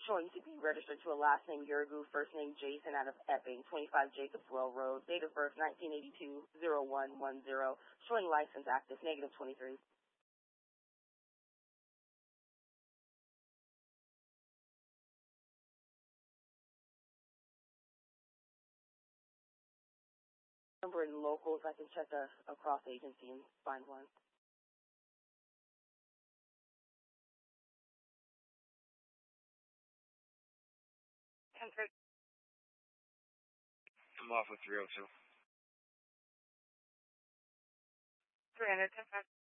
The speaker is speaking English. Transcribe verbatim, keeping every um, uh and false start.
showing you to be registered to a last name Yurgu, first name Jason out of Epping, twenty-five Jacobswell Road, date of birth nineteen eighty-two, oh one one oh, showing license active, negative twenty-three. Number in locals, I can check a, across agency and find one. I'm off with three oh two. three hundred ten.